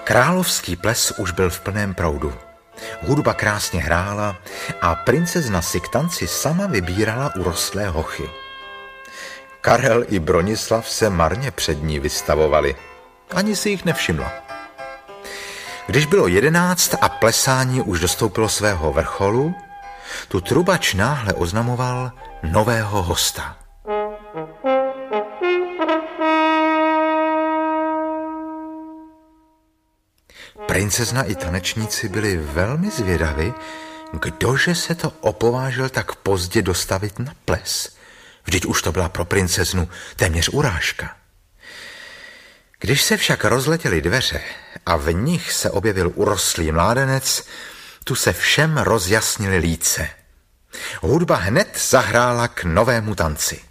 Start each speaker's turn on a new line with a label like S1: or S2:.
S1: Královský ples už byl v plném proudu. Hudba krásně hrála a princezna si k tanci sama vybírala urostlé hochy. Karel i Bronislav se marně před ní vystavovali. Ani si jich nevšimla. Když bylo 11 a plesání už dostoupilo svého vrcholu, tu trubač náhle oznamoval nového hosta. Princezna i tanečníci byli velmi zvědaví, kdože se to opovážil tak pozdě dostavit na ples. Vždyť už to byla pro princeznu téměř urážka. Když se však rozletěly dveře a v nich se objevil urostlý mládenec, tu se všem rozjasnily líce. Hudba hned zahrála k novému tanci.